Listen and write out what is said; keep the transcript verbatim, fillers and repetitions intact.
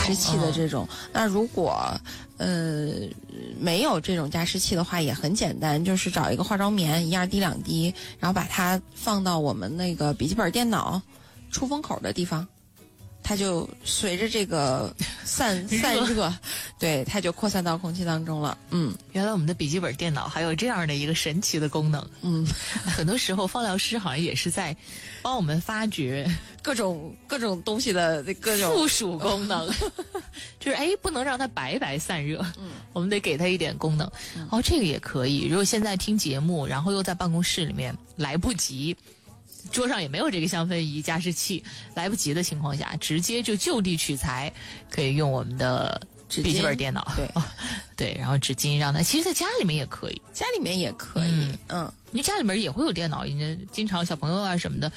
湿器的这种。嗯、那如果呃没有这种加湿器的话，也很简单，就是找一个化妆棉，一样滴两滴，然后把它放到我们那个笔记本电脑出风口的地方。它就随着这个散散热，对，它就扩散到空气当中了。嗯， 原来我们的笔记本电脑还有这样的一个神奇的功能。 嗯， 很多时候芳疗师好像也是在帮我们发掘各种各种东西的各种附属功能，就是哎，不能让它白白散热，嗯，我们得给它一点功能。嗯、哦，这个也可以。如果现在听节目，然后又在办公室里面来不及。桌上也没有这个香氛仪加湿器，来不及的情况下，直接就就地取材，可以用我们的笔记本电脑， 对、 哦、对，然后纸巾让它，其实在家里面也可以， 家里面也可以，嗯， 嗯，你家里面也会有电脑，你经常小朋友啊什么的